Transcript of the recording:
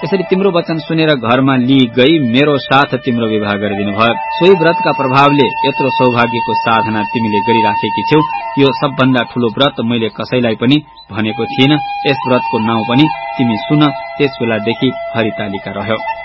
यसरी तिम्रो वचन सुनेर घरमा लिई गई मेरो साथ तिम्रो विवाह गरिदिनु भयो। सोही व्रतका प्रभावले यत्रो सौभाग्यको साधना तिमीले गरिराखेकी छौ। यो सबभन्दा ठूलो व्रत मैले कसैलाई पनि भनेको थिएन। यस व्रतको नाउँ पनि तिमी सुन। त्यसबेलादेखि हरितालिका रह्यो।